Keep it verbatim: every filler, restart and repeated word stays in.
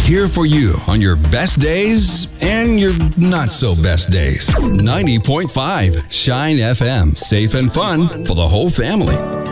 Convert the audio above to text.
Here for you on your best days and your not so best days. ninety point five Shine F M. Safe and fun for the whole family.